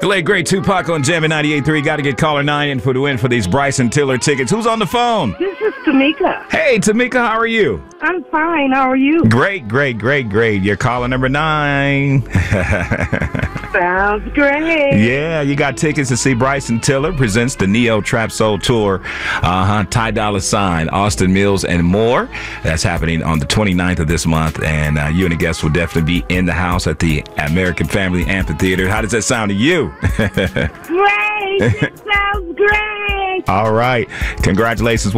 The late great Tupac on Jammin' 98.3. Got to get caller 9 in for the win for these Bryson Tiller tickets. Who's on the phone? This is Tamika. Hey, Tamika, how are you? I'm fine. How are you? Great. You're caller number 9. Sounds great. Yeah, you got tickets to see Bryson Tiller presents the Neo Trap Soul Tour. Ty Dolla $ign, Austin Mills, and more. That's happening on the 29th of this month, and you and the guests will definitely be in the house at the American Family Amphitheater. How does that sound to you? Great. It sounds great. All right. Congratulations.